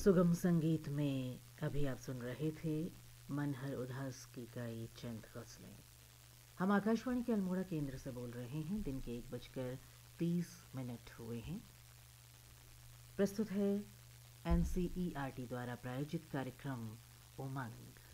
सुगम संगीत में अभी आप सुन रहे थे मनहर उदास की गाई चंद गज़लें। हम आकाशवाणी के अल्मोड़ा केंद्र से बोल रहे हैं। दिन के 1:30 हुए हैं। प्रस्तुत है NCERT द्वारा प्रायोजित कार्यक्रम उमंग।